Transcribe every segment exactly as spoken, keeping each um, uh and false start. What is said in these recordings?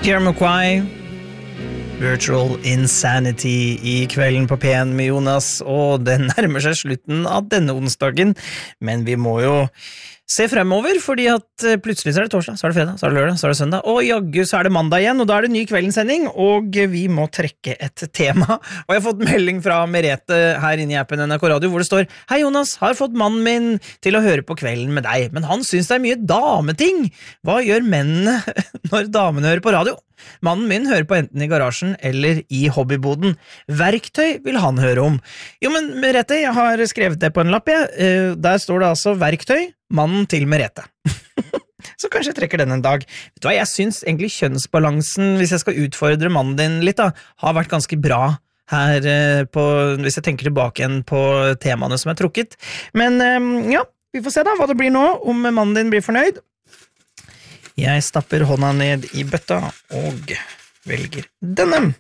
Jamiroquai, Virtual Insanity I kvelden på P en med Jonas, og det nærmer seg slutten av denne onsdagen, men vi må jo se fremover, fordi at plutselig så er det torsdag, så er det fredag, så er det lørdag, så er det søndag, og jaggu så er det mandag igjen, og da er det ny kveldensending, og vi må trekke et tema. Og jeg har fått melding fra Merete her inne I appen N R K Radio, hvor det står: Hei Jonas, har fått mannen min til å høre på kvelden med deg, men han synes det er mye dameting. Hva gjør mennene når damene hører på radio? Mannen min hører på enten I garasjen eller I hobbyboden. Verktøy vil han høre om. Jo, men Merete, jeg har skrevet det på en lapp, jeg. Der står det altså verktøy, mannen til Merete. Så kanskje jeg trekker den en dag. Vet du hva, jeg synes egentlig kjønnsbalansen, hvis jeg skal utfordre mannen din litt da, har vært ganske bra her på, hvis jeg tenker tilbake igjen på temaene som er trukket. Men ja, vi får se da hva det blir nå, om mannen din blir fornøyd. Jeg stapper hånda ned I bøtta og velger denne.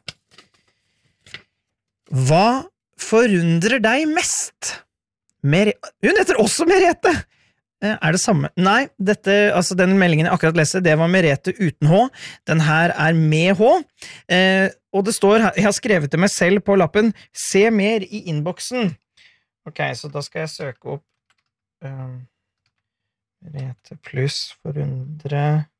Hva forundrer deg mest? Mer... Hun heter også Merete! Er det samme? Nei, dette, altså den meldingen jeg akkurat leste, det var Merete uten H. Den her er med H. Eh, og det står, jeg har skrevet det meg selv på lappen, se mer I innboksen. Ok, så da skal jeg søke opp... Um Merete pluss forundre.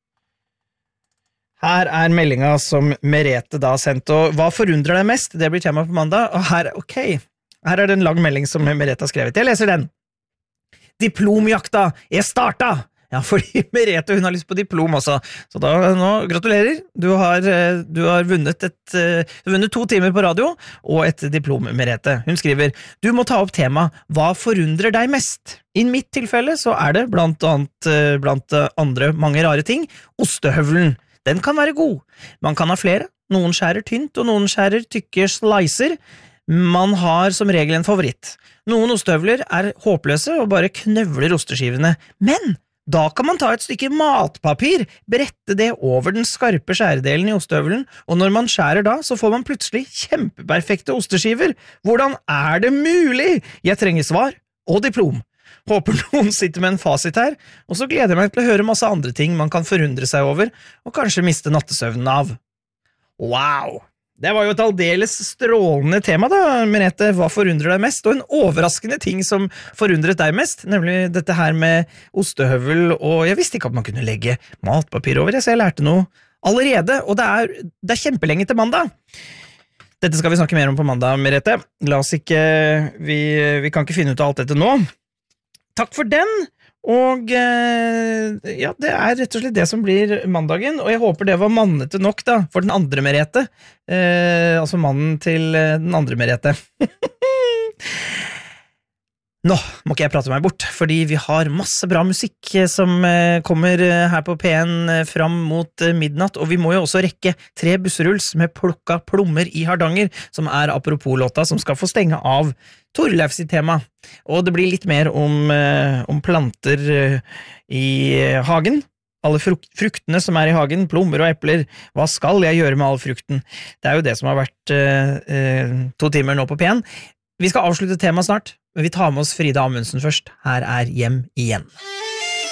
Her er meldinga som Merete da har sendt, og hva forundrer deg mest? Det blir tema på mandag, og her, ok, her er det en lang melding som Merete har skrevet. Jeg leser den. Diplomjakta er starta! Ja, fordi Merete, hun har lyst på diplom også. Så da, nå, gratulerer. Du har, du har vunnet et, du har vunnet to timer på radio, og et diplom, Merete. Hun skriver, du må ta opp tema, hva forundrer deg mest? I mitt tilfelle så er det blant annet, blant andre mange rare ting, ostehøvelen. Den kan være god. Man kan ha flere. Noen skjærer tynt, og noen skjærer tykke slicer. Man har som regel en favoritt. Noen ostehøvler er håpløse og bare knøvler osteskivene. Men da kan man ta et stykke matpapir, brette det over den skarpe skjæredelen I ostehøvelen, og når man skjærer da, så får man plutselig kjempeperfekte osteskiver. Hvordan er det mulig? Jeg trenger svar og diplom. Håper noen sitter med en fasit her, og så gleder jeg meg til å høre masse andre ting man kan forundre seg over, og kanskje miste nattesøvnen av. Wow! Det var jo et aldeles strålende tema da, Merete. Hva forundrer deg mest? Og en overraskende ting som forundret deg mest, nemlig dette her med ostehøvel, og jeg visste ikke at man kunne legge matpapir over det, så jeg lærte noe allerede, og det er, det er kjempelenge til mandag. Dette skal vi snakke mer om på mandag, Merete. La oss ikke, vi, vi kan ikke finne ut av alt dette nå. Takk for den, og ja, det er rett og slett det som blir mandagen, og jeg håper det var mannete nok da, for den andre Merete, eh, altså mannen til den andre Merete. Nå må ikke jeg prate meg bort, fordi vi har masse bra musikk som kommer her på P en fram mot midnatt, og vi må jo også rekke tre busserulls med plukka plommer I Hardanger, som er apropos-låta som skal få stenge av Torleifs tema. Og det blir litt mer om, om planter I hagen. Alle fruktene som er I hagen, plommer og epler. Hva skal jeg gjøre med all frukten? Det er jo det som har vært eh, to timer nå på P en. Vi skal avslutte temaet snart, men vi tar med oss Frida Amundsen først. Her er Hjem igjen.